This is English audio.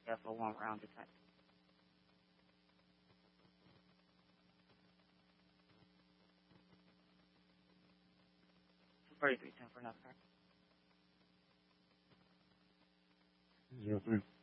Yeah, for one round of time. 43, 10 for another card. 0-3.